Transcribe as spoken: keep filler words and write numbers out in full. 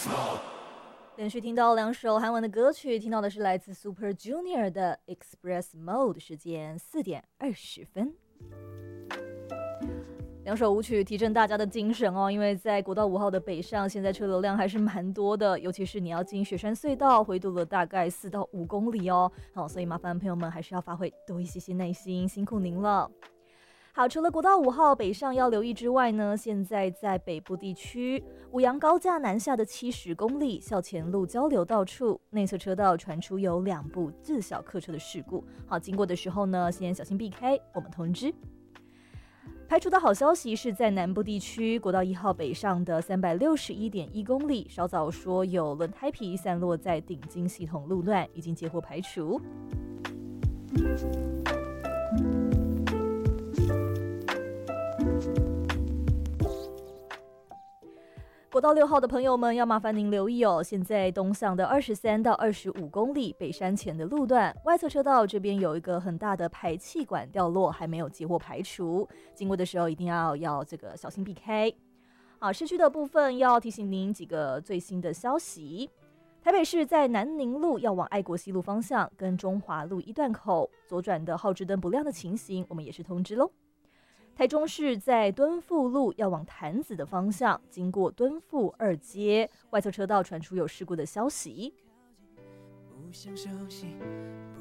连续听到两首韩文的歌曲，听到的是来自 Super Junior 的 Express Mode， 时间四点二十分。两首舞曲提振大家的精神哦，因为在国道五号的北上，现在车流量还是蛮多的，尤其是你要进雪山隧道，回堵了大概四到五公里哦。好，所以麻烦朋友们还是要发挥多一些些耐心，辛苦您了。好，除了国道五号北上要留意之外呢，现在在北部地区五羊高架南下的七十公里校前路交流道处，内侧车道传出有两部自小客车的事故。好，经过的时候呢，先小心避开，我们通知。排除的好消息是在南部地区国道一号北上的三百六十一点一公里，稍早说有轮胎皮散落在顶金系统路段，已经结获排除。国道六号的朋友们要麻烦您留意哦，现在东向的二十三到二十五公里北山前的路段，外侧车道这边有一个很大的排气管掉落，还没有结获排除，经过的时候一定要要这个小心避开。好，市区的部分要提醒您几个最新的消息。台北市在南宁路要往爱国西路方向跟中华路一段口左转的号志灯不亮的情形，我们也是通知咯。台中市在敦富路要往潭子的方向，经过敦富二街，外侧车道传出有事故的消息。不想熟悉，